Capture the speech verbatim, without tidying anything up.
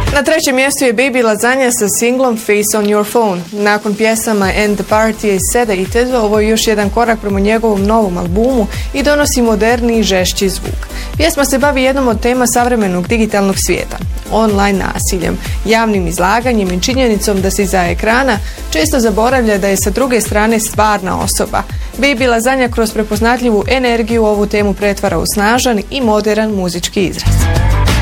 Na trećem mjestu je Baby Lasagna sa singlom Face on Your Phone. Nakon pjesama And the Party i Sedated, ovo je još jedan korak prema njegovom novom albumu i donosi moderni i žešći zvuk. Pjesma se bavi jednom od tema savremenog digitalnog svijeta, online nasiljem, javnim izlaganjem i činjenicom da se iza ekrana često zaboravlja da je sa druge strane stvarna osoba. Baby Lasagna kroz prepoznatljivu energiju ovu temu pretvara u snažan i moderan muzički izraz.